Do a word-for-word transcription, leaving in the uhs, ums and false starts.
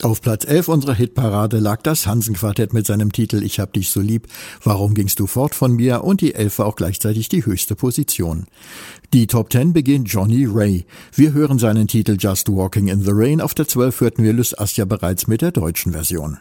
Auf Platz elf unserer Hitparade lag das Hansen-Quartett mit seinem Titel Ich hab dich so lieb, warum gingst du fort von mir, und die elf war auch gleichzeitig die höchste Position. Die Top zehn beginnt Johnny Ray. Wir hören seinen Titel Just Walking in the Rain, auf der zwölf hörten wir Lys Asja bereits mit der deutschen Version.